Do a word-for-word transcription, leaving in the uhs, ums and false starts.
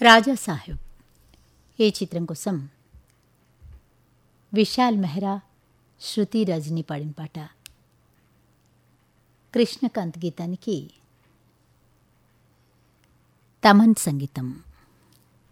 రాజా సాహెబ్ ఈ చిత్రం కోసం విశాల్ మెహ్రా, శృతి రజని పాడిన పాట. కృష్ణకాంత్ గీతానికి తమన్ సంగీతం.